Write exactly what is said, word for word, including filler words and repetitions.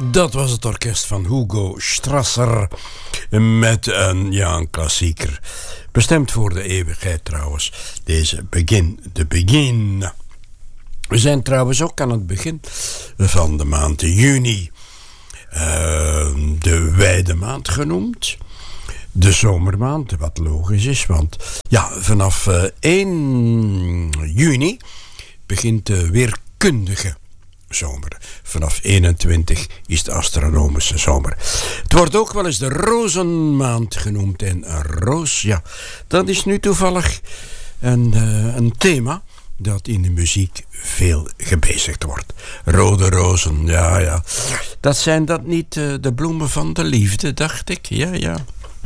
Dat was het orkest van Hugo Strasser met een, ja, een klassieker. Bestemd voor de eeuwigheid trouwens. Deze Begin, de Begin. We zijn trouwens ook aan het begin van de maand juni. Uh, de wijde maand genoemd. De zomermaand, wat logisch is, want ja, vanaf uh, één juni begint de weerkundige zomer. Vanaf eenentwintig is de astronomische zomer. Het wordt ook wel eens de rozenmaand genoemd. En een roos, ja, dat is nu toevallig een, uh, een thema dat in de muziek veel gebezigd wordt. Rode rozen, ja, ja. Dat zijn dat niet uh, de bloemen van de liefde, dacht ik. Ja, ja.